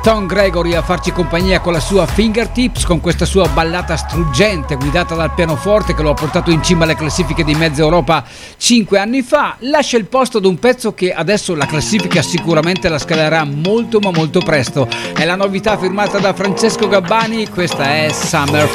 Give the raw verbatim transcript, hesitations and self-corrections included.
Tom Gregory a farci compagnia con la sua Fingertips, con questa sua ballata struggente guidata dal pianoforte che lo ha portato in cima alle classifiche di mezza Europa cinque anni fa. Lascia il posto ad un pezzo che adesso la classifica sicuramente la scalerà molto ma molto presto. È la novità firmata da Francesco Gabbani, questa è Summer